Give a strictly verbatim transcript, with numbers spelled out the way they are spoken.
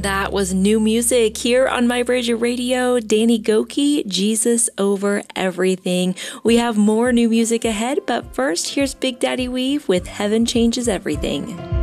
That was new music here on My Bridget Radio. Danny Gokey, Jesus Over Everything. We have more new music ahead, but first, here's Big Daddy Weave with Heaven Changes Everything.